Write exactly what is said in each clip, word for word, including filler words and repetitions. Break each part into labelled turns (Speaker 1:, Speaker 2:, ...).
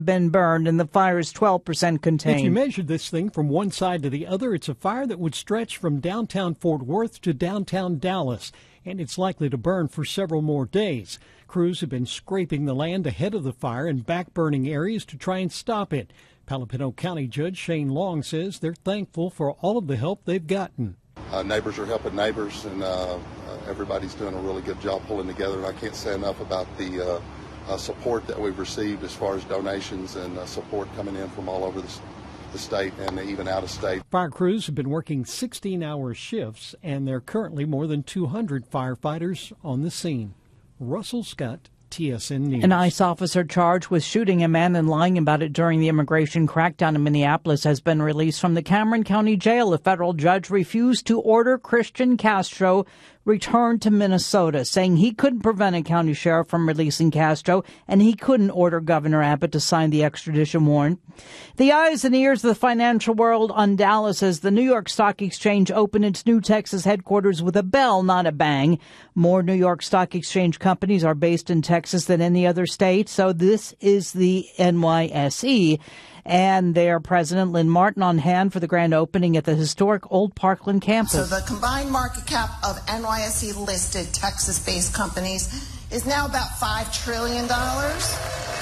Speaker 1: been burned and the fire is twelve percent contained.
Speaker 2: If you measured this thing from one side to the other, it's a fire that would stretch from downtown Fort Worth to downtown Dallas, and it's likely to burn for several more days. Crews have been scraping the land ahead of the fire in back-burning areas to try and stop it. Palo Pinto County Judge Shane Long says they're thankful for all of the help they've gotten.
Speaker 3: Uh, neighbors are helping neighbors, and uh, uh, everybody's doing a really good job pulling together. And I can't say enough about the uh, uh, support that we've received as far as donations and uh, support coming in from all over the, the state and even out of state.
Speaker 2: Fire crews have been working sixteen-hour shifts, and there are currently more than two hundred firefighters on the scene. Russell Scott, T S N News.
Speaker 1: An ICE officer charged with shooting a man and lying about it during the immigration crackdown in Minneapolis has been released from the Cameron County Jail. A federal judge refused to order Christian Castro return to Minnesota, saying he couldn't prevent a county sheriff from releasing Castro and he couldn't order Governor Abbott to sign the extradition warrant. The eyes and ears of the financial world on Dallas as the New York Stock Exchange opened its new Texas headquarters with a bell, not a bang. More New York Stock Exchange companies are based in Texas than any other state, so this is the N Y S E. And their president, Lynn Martin, on hand for the grand opening at the historic Old Parkland campus.
Speaker 4: So the combined market cap of N Y S E-listed Texas-based companies is now about five trillion dollars.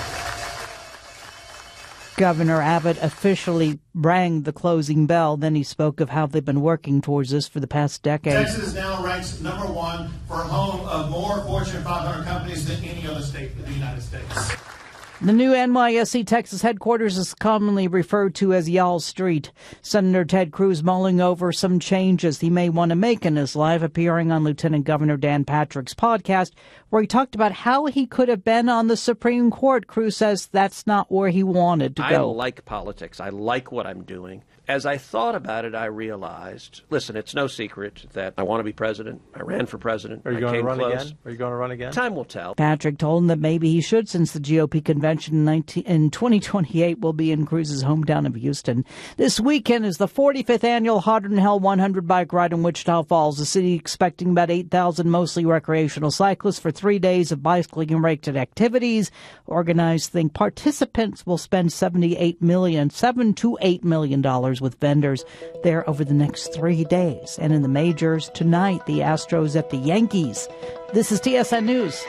Speaker 1: Governor Abbott officially rang the closing bell. Then he spoke of how they've been working towards this for the past decade.
Speaker 5: Texas now ranks number one for home of more Fortune five hundred companies than any other state in the United States.
Speaker 1: The new N Y S E Texas headquarters is commonly referred to as Y'all Street. Senator Ted Cruz mulling over some changes he may want to make in his life, appearing on Lieutenant Governor Dan Patrick's podcast, where he talked about how he could have been on the Supreme Court. Cruz says that's not where he wanted to go.
Speaker 6: I like politics. I like what I'm doing. As I thought about it, I realized, listen, it's no secret that I want to be president. I ran for president.
Speaker 7: Are you
Speaker 6: I
Speaker 7: going to
Speaker 6: came
Speaker 7: run
Speaker 6: close.
Speaker 7: again? Are you going to run again?
Speaker 6: Time will tell.
Speaker 1: Patrick told him that maybe he should, since the G O P convention in, nineteen, in twenty twenty-eight will be in Cruz's hometown of Houston. This weekend is the forty-fifth annual Hotter Than Hell one hundred bike ride in Wichita Falls. The city expecting about eight thousand mostly recreational cyclists for three days of bicycling and rated activities. Organized think participants will spend seventy-eight million dollars, seven to eight million dollars with vendors there over the next three days. And in the majors tonight, the Astros at the Yankees. This is T S N News.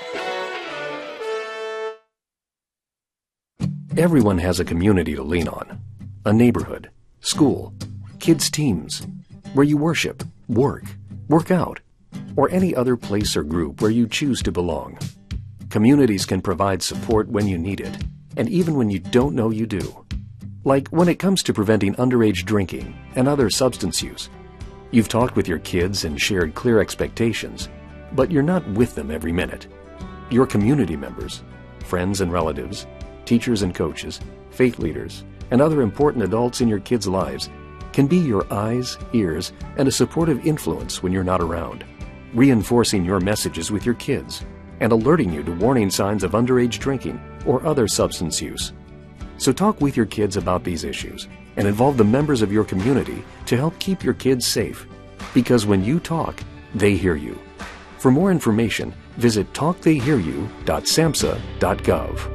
Speaker 8: Everyone has a community to lean on. A neighborhood, school, kids' teams, where you worship, work, work out, or any other place or group where you choose to belong. Communities can provide support when you need it, and even when you don't know you do. Like when it comes to preventing underage drinking and other substance use. You've talked with your kids and shared clear expectations, but you're not with them every minute. Your community members, friends and relatives, teachers and coaches, faith leaders, and other important adults in your kids' lives can be your eyes, ears, and a supportive influence when you're not around, reinforcing your messages with your kids and alerting you to warning signs of underage drinking or other substance use. So talk with your kids about these issues and involve the members of your community to help keep your kids safe. Because when you talk, they hear you. For more information, visit talk they hear you dot samhsa dot gov.